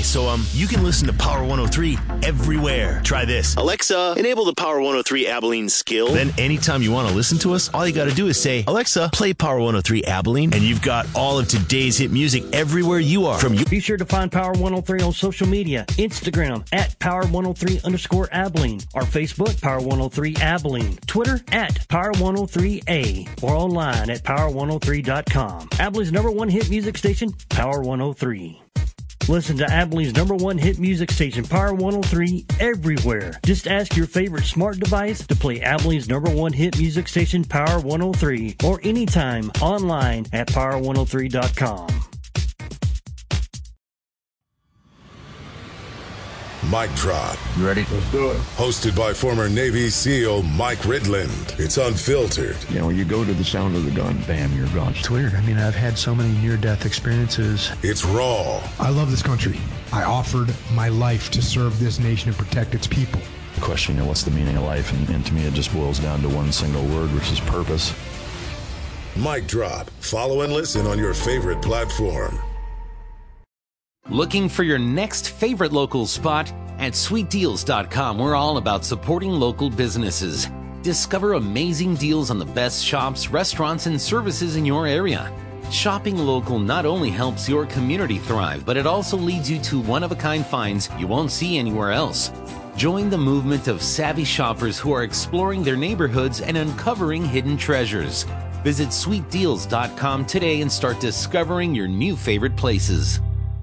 so you can listen to Power 103 everywhere. Try this. Alexa, enable the Power 103 Abilene skill. Then anytime you want to listen to us, all you got to do is say, Alexa, play Power 103 Abilene, and you've got all of today's hit music everywhere you are. Be sure to find Power 103 on social media, Instagram at Power103_Abilene, or Facebook Power 103 Abilene, Twitter at Power 103A, or online at Power103.com. Abilene's #1 hit music station, Power 103. Listen to Abilene's #1 hit music station, Power 103, everywhere. Just ask your favorite smart device to play Abilene's #1 hit music station, Power 103, or anytime online at Power103.com. Mic Drop. You ready? Let's do it. Hosted by former Navy SEAL Mike Ridland. It's unfiltered. You know, you go to the sound of the gun, bam, you're gone. It's weird. I mean, I've had so many near-death experiences. It's raw. I love this country. I offered my life to serve this nation and protect its people. The question, you know, what's the meaning of life? And to me, it just boils down to one single word, which is purpose. Mic Drop. Follow and listen on your favorite platform. Looking for your next favorite local spot? At sweetdeals.com, we're all about supporting local businesses. Discover amazing deals on the best shops, restaurants, and services in your area. Shopping local not only helps your community thrive, but it also leads you to one-of-a-kind finds you won't see anywhere else. Join the movement of savvy shoppers who are exploring their neighborhoods and uncovering hidden treasures. Visit sweetdeals.com today and start discovering your new favorite places.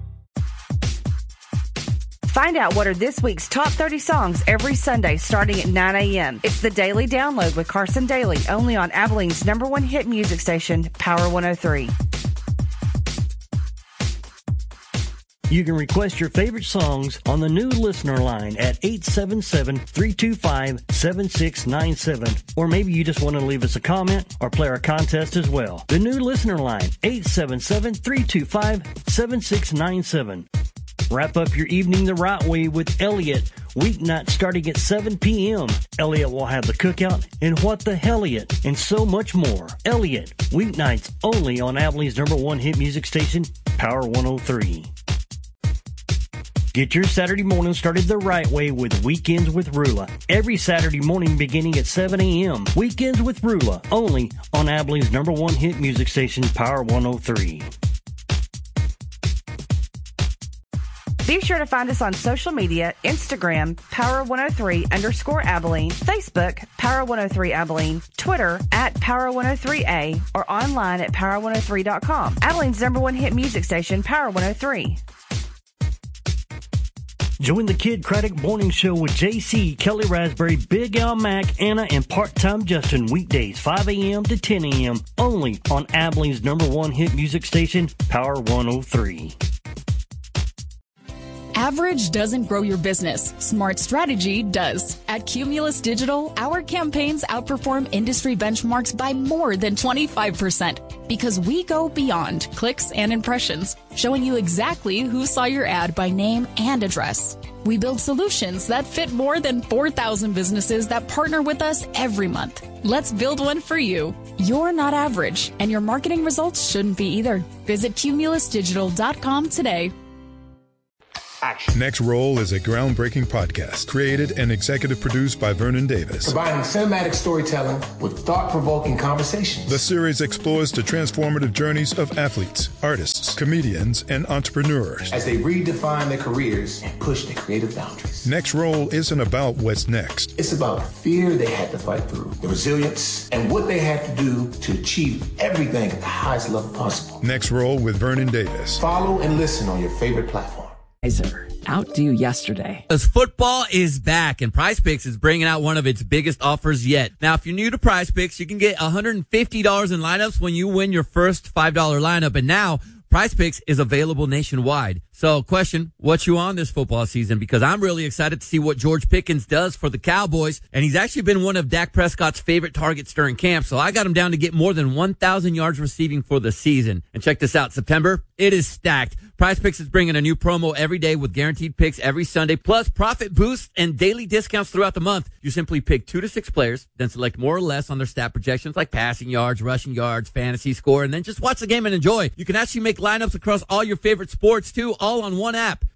Find out what are this week's top 30 songs every Sunday starting at 9 a.m. It's the Daily Download with Carson Daly, only on Abilene's #1 hit music station, Power 103. You can request your favorite songs on the new listener line at 877-325-7697. Or maybe you just want to leave us a comment or play our contest as well. The new listener line, 877-325-7697. Wrap up your evening the right way with Elliot. Weeknight starting at 7 p.m. Elliot will have the cookout and What the Helliot and so much more. Elliot, weeknights only on Abilene's #1 hit music station, Power 103. Get your Saturday morning started the right way with Weekends with Rula. Every Saturday morning beginning at 7 a.m. Weekends with Rula, only on Abilene's #1 hit music station, Power 103. Be sure to find us on social media, Instagram, Power103_Abilene, Facebook, Power103 Abilene, Twitter at Power103A, or online at Power103.com. Abilene's #1 hit music station, Power 103. Join the Kid Craddock Morning Show with JC, Kelly Raspberry, Big Al Mack, Anna, and Part-Time Justin, weekdays 5 a.m. to 10 a.m. only on Abilene's #1 hit music station, Power 103. Average doesn't grow your business. Smart strategy does. At Cumulus Digital, our campaigns outperform industry benchmarks by more than 25% because we go beyond clicks and impressions, showing you exactly who saw your ad by name and address. We build solutions that fit more than 4,000 businesses that partner with us every month. Let's build one for you. You're not average, and your marketing results shouldn't be either. Visit cumulusdigital.com today. Action. Next Roll is a groundbreaking podcast created and executive produced by Vernon Davis. Combining cinematic storytelling with thought-provoking conversations. The series explores the transformative journeys of athletes, artists, comedians, and entrepreneurs as they redefine their careers and push their creative boundaries. Next Roll isn't about what's next. It's about the fear they had to fight through, the resilience, and what they had to do to achieve everything at the highest level possible. Next Roll with Vernon Davis. Follow and listen on your favorite platform. Outdo yesterday. As football is back and PrizePicks is bringing out one of its biggest offers yet. Now, if you're new to PrizePicks, you can get $150 in lineups when you win your first $5 lineup. And now PrizePicks is available nationwide. So, question, what you on this football season? Because I'm really excited to see what George Pickens does for the Cowboys. And he's actually been one of Dak Prescott's favorite targets during camp. So I got him down to get more than 1,000 yards receiving for the season. And check this out, September, it is stacked. PrizePicks is bringing a new promo every day with guaranteed picks every Sunday, plus profit boosts and daily discounts throughout the month. You simply pick 2 to 6 players, then select more or less on their stat projections like passing yards, rushing yards, fantasy score, and then just watch the game and enjoy. You can actually make lineups across all your favorite sports too, all on one app.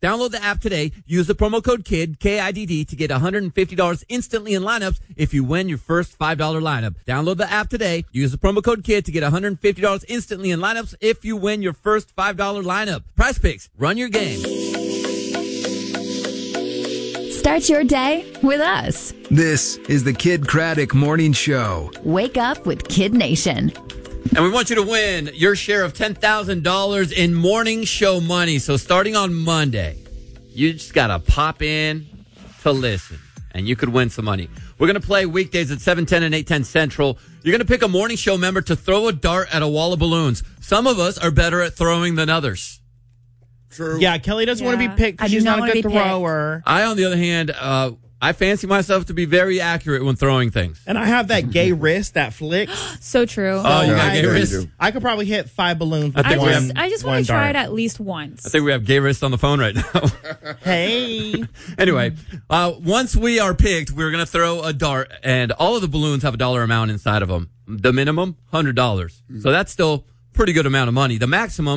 Download the app today. Use the promo code KIDD, K-I-D-D, to get $150 instantly in lineups if you win your first $5 lineup. Download the app today. Use the promo code KIDD to get $150 instantly in lineups if you win your first $5 lineup. Prize Picks. Run your game. Start your day with us. This is the Kid Craddock Morning Show. Wake up with Kid Nation. And we want you to win your share of $10,000 in morning show money. So starting on Monday, you just got to pop in to listen, and you could win some money. We're going to play weekdays at 7:10 and 8:10 Central. You're going to pick a morning show member to throw a dart at a wall of balloons. Some of us are better at throwing than others. True. Yeah, Kelly doesn't want to be picked because she's not a good thrower. I, on the other hand, I fancy myself to be very accurate when throwing things. And I have that gay wrist that flicks. So true. Oh, you got gay wrist? I could probably hit 5 balloons with I just want to try it at least once. I think we have gay wrist on the phone right now. Hey. Anyway, once we are picked, we're going to throw a dart, and all of the balloons have a dollar amount inside of them. The minimum, $100. So that's still pretty good amount of money. The maximum,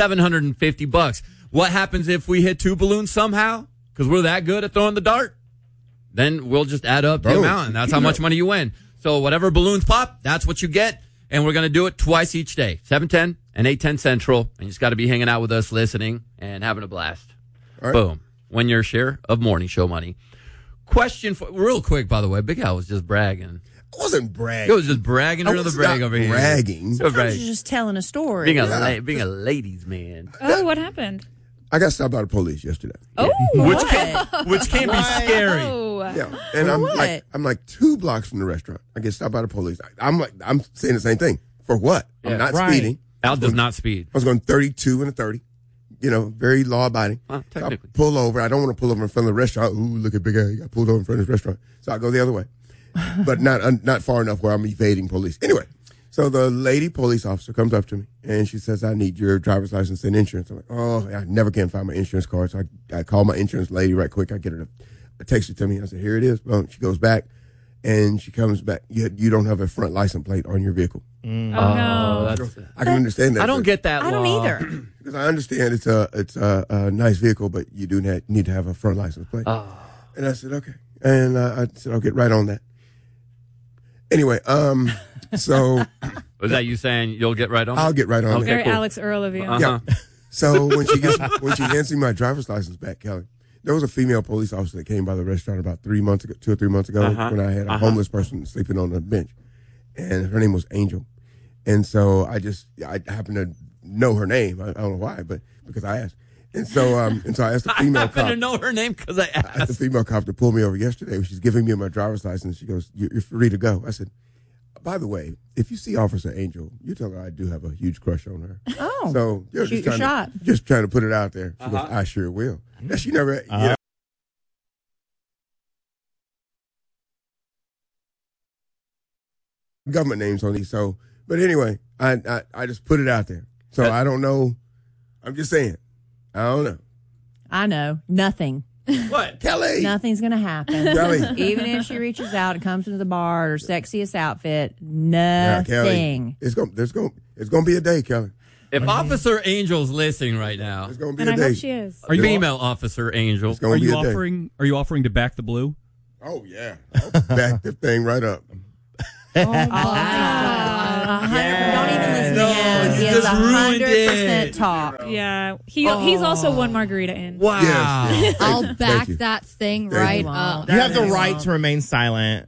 $750. What happens if we hit 2 balloons somehow? Because we're that good at throwing the dart? Then we'll just add up the amount, and that's how much money you win. So whatever balloons pop, that's what you get, and we're going to do it twice each day, 7:10 and 8:10 Central, and you just got to be hanging out with us, listening, and having a blast. All right. Boom. Win your share of morning show money. Question for real quick, by the way. Big Al was just bragging. I wasn't bragging. It was just bragging. Another brag over here. Bragging. Sometimes you're just telling a story. Being a ladies' man. Oh, what happened? I got stopped by the police yesterday. Oh, which can be scary. Oh. Yeah, and I'm like 2 blocks from the restaurant. I get stopped by the police. I'm saying the same thing. For what? Yeah, I'm not speeding. Al does not speed. I was going 32 and a 30. Very law abiding. Technically. So I pull over. I don't want to pull over in front of the restaurant. Ooh, look at Big Al. He got pulled over in front of the restaurant. So I go the other way, but not far enough where I'm evading police. Anyway. So the lady police officer comes up to me, and she says, I need your driver's license and insurance. I'm like, oh, I never can find my insurance card. So I call my insurance lady right quick. I get her to text it to me. I said, here it is. Well, she goes back, and she comes back. You don't have a front license plate on your vehicle. Mm. Oh, no. I can understand that. I don't get that I don't either. Because I understand it's a nice vehicle, but you do need to have a front license plate. Oh. And I said, okay. And I said, I'll get right on that. Anyway, so was that you saying you'll get right on? I'll get right on. Okay, Very cool. Alex Earl of you. Yeah. So when she hands me my driver's license back, Kelly, there was a female police officer that came by the restaurant about 2 or 3 months ago when I had a homeless person sleeping on the bench, and her name was Angel, and so I happened to know her name. I don't know why, but because I asked. And so I asked the female cop. I happen to know her name because I asked. I asked the female cop to pull me over yesterday. She's giving me my driver's license. She goes, "You're free to go." I said, by the way, if you see Officer Angel, you tell her I do have a huge crush on her. Oh, so shoot your shot. Just trying to put it out there. She goes, I sure will. Now, she never, government names on these. So, but anyway, I just put it out there. So I don't know. I'm just saying. I don't know. I know. Nothing. What? Kelly? Nothing's going to happen. Kelly. Even if she reaches out and comes into the bar, her sexiest outfit, Yeah, nothing. Kelly, it's gonna be a day, Kelly. If Officer Angel's listening right now, it's gonna be And a I day. hope she is. Are you female Officer Angel? It's gonna Are be you a day. offering to back the blue? Oh yeah, I'll back the thing right up. Oh, my God. Don't even listen to him. He you has just ruined 100% it. talk. Yeah. He's also one margarita in. Wow. Yes. I'll back you. that thing Thank right you. up. You have the right to remain silent.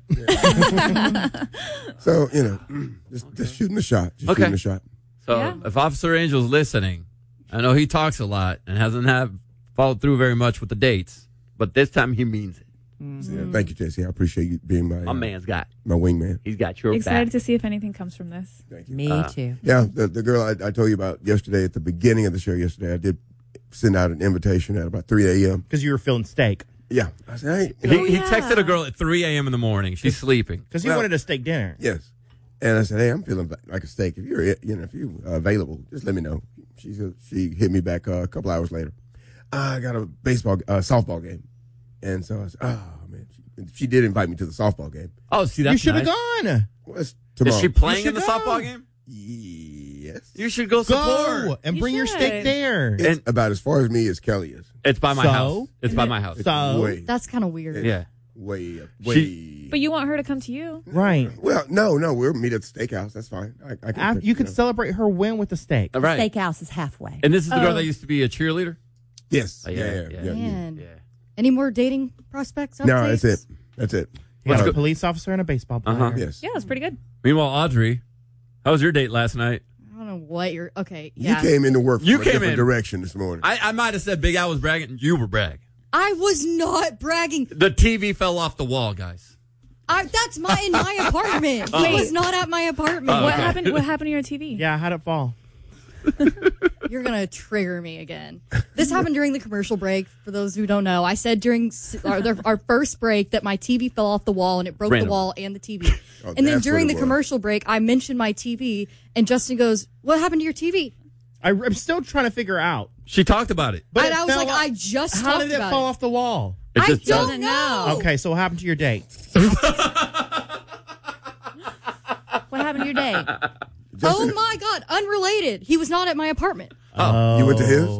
So just shooting the shot. Just Okay. shooting the shot. So if Officer Angel's listening, I know he talks a lot and hasn't followed through very much with the dates, but this time he means it. Yeah, thank you, JC. I appreciate you being my man's got my wingman. He's got your Excited back. to see if anything comes from this. Thank you. Me too. Yeah, the girl I told you about yesterday at the beginning of the show yesterday, I did send out an invitation at about 3 a.m. Because you were feeling steak. Yeah. I said, hey. He texted a girl at 3 a.m. in the morning. She's sleeping. Because he wanted a steak dinner. Yes. And I said, hey, I'm feeling like a steak. If you're available, just let me know. She hit me back a couple hours later. I got a softball game. And so I said, oh, man. She did invite me to the softball game. Oh, see, that's you should have nice. gone. Well, it's tomorrow. Is she playing in the softball game? Yes. You should go support. And You bring your should. steak there. It's about as far as me as Kelly is. It's by my So? house. It's by my house. So? Way, That's kind of weird. Yeah. way. But you want her to come to you. Right. Well, no, we'll meet at the steakhouse. That's fine. I can You could celebrate her win with the steak. All right. Steakhouse is halfway. And this is the girl that used to be a cheerleader? Yes. Yeah. Man. Any more dating prospects? No, updates? that's it. You got Let's a go. police officer and a baseball player. Uh-huh. Yes. Yeah, it's pretty good. Meanwhile, Audrey, how was your date last night? I don't know what you're. Okay. You Yeah. came into work from You a came different in. direction this morning. I might have said Big Al was bragging, and you were bragging. I was not bragging. The TV fell off the wall, guys. That's in my apartment. Oh. He was not at my apartment. Oh, What okay. happened? What happened to your TV? Yeah, how'd it fall? You're gonna trigger me again. This happened during the commercial break. For those who don't know, I said during our first break that my TV fell off the wall and it broke Random. the wall and the TV. And then that's during what the it was. commercial break, I mentioned my TV, and Justin goes, "What happened to your TV?" I'm still trying to figure out. She talked about it. But and it I was fell like, off- "I just How talked did it about fall it." off the wall? It I just don't know. Okay, so what happened to your date? What happened to your day? Oh my God, unrelated. He was not at my apartment. Oh. You went to his?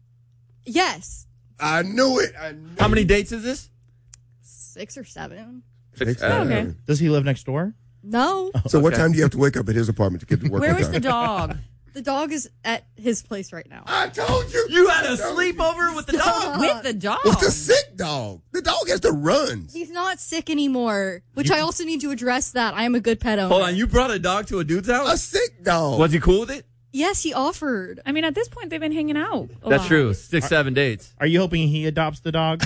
Yes, I knew it. How many dates is this? 6 or 7. Okay. Does he live next door? No, So what time do you have to wake up at his apartment to get to work? Where on was time? the dog? the dog is at his place right now. I told you. You had a sleepover with the dog? With the dog. It's the sick dog. The dog has to run. He's not sick anymore, which I also need to address that. I am a good pet owner. Hold on, you brought a dog to a dude's house? A sick dog. Was he cool with it? Yes, he offered. I mean, at this point, they've been hanging out. That's lot. true. 6, 7 dates. Are you hoping he adopts the dog?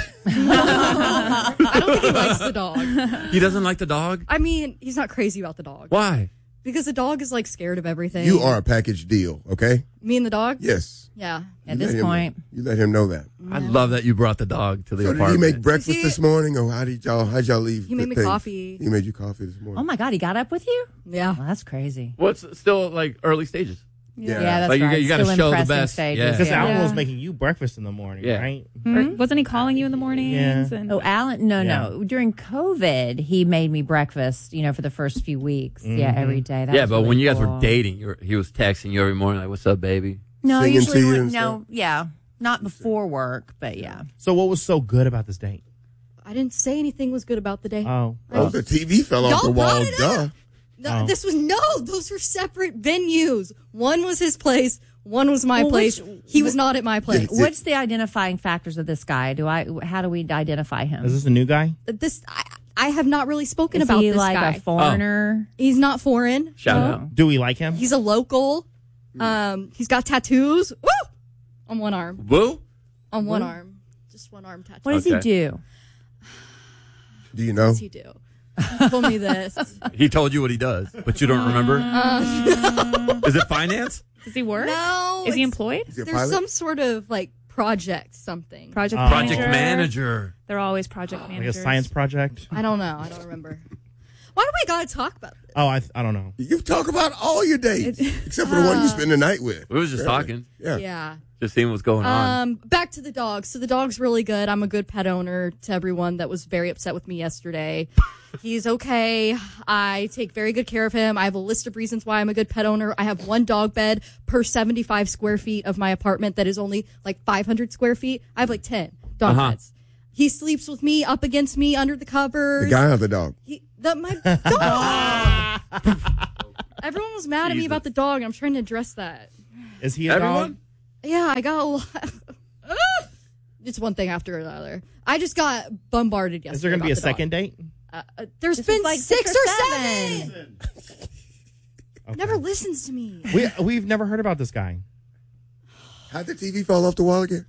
I don't think he likes the dog. He doesn't like the dog? I mean, he's not crazy about the dog. Why? Because the dog is like scared of everything. You are a package deal, okay? Me and the dog? Yes. Yeah. At You this let him- point. You let him know that. I love that you brought the dog to the So did he apartment. make breakfast See- this morning, or how'd y'all leave? He made me things? coffee. He made you coffee this morning. Oh my God, he got up with you? Yeah. Well, that's crazy. What's still like early stages? Yeah. Yeah, that's Like, right. you gotta Still show the impressing best. stages. Yeah. Because Yeah. Alan was Yeah. making you breakfast in the morning, Yeah. right? Or wasn't he calling you in the mornings? Yeah. And Oh, Alan? No. Yeah. During COVID, he made me breakfast, for the first few weeks. Yeah, every day. That Yeah, was but really when you guys cool. were dating, he was texting you every morning like, "What's up, baby?" No, Singing usually to you when, and no, yeah. Not before work, but yeah. So what was so good about this date? I didn't say anything was good about the day. Oh. Oh, the TV fell off Y'all the wall. brought it Duh. up. No, those were separate venues. One was his place, one was my place. He was not at my place. What's the identifying factors of this guy? How do we identify him? Is this a new guy? I have not really spoken Is about he this like guy. a foreigner? He's not foreign. Shout out. Do we like him? He's a local. He's got tattoos. Woo! On one arm. Woo? On one arm. Just one arm tattoo. What does he do? Do you know? What does he do? He told me this. He told you what he does, but you don't remember? Is it finance? does he work? No. Is he employed? Is he a There's pilot? some sort of like project something. Project Manager. They're always project Like managers. a science project? I don't know. I don't remember. Why do we gotta talk about this? Oh, I don't know. You talk about all your dates, except for the one you spend the night with. We was just talking. Yeah. Yeah. Just seeing what's going on. Back to the dog. So the dog's really good. I'm a good pet owner to everyone that was very upset with me yesterday. He's okay. I take very good care of him. I have a list of reasons why I'm a good pet owner. I have one dog bed per 75 square feet of my apartment that is only like 500 square feet. I have like 10 dog beds. He sleeps with me, up against me, under the covers. The guy or the dog? My dog. Everyone was mad at me about the dog, and I'm trying to address that. Is he a dog? Yeah, I got a lot. It's one thing after another. I just got bombarded yesterday. Is there going to be a about the dog. second date? There's This been is like 6 or 7. Okay. Never listens to me. We've never heard about this guy. How'd the TV fall off the wall again?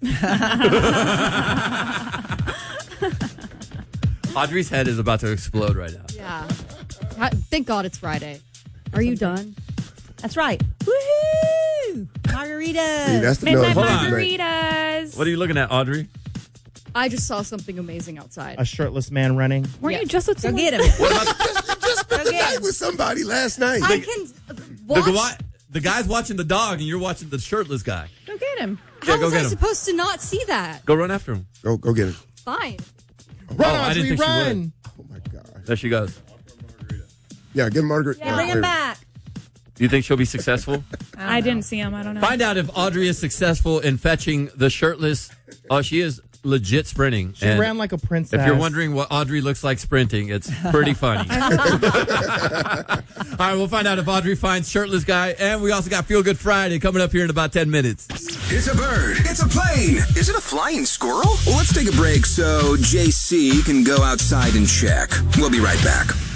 Audrey's head is about to explode right now. Yeah. Thank God it's Friday. Are you done? That's right. Woohoo! Margaritas. See, that's the Midnight noise. margaritas. What are you looking at, Audrey? I just saw something amazing outside. A shirtless man running. Weren't you just with Go someone? get him. Just spent the night with somebody last night. I can watch. The guy's watching the dog, and you're watching the shirtless guy. Go get him. How go was get I him. supposed to not see that? Go run after him. Go get it. Fine. Run, I didn't Audrey, think she run. Oh my God. There she goes. Yeah, give him Margaret. Bring him back. Do you think she'll be successful? I didn't see him. I don't know. Find out if Audrey is successful in fetching the shirtless. Oh, she is legit sprinting. She ran like a princess. If you're wondering what Audrey looks like sprinting, it's pretty funny. All right, we'll find out if Audrey finds shirtless guy. And we also got Feel Good Friday coming up here in about 10 minutes. It's a bird. It's a plane. Is it a flying squirrel? Well, let's take a break so JC can go outside and check. We'll be right back.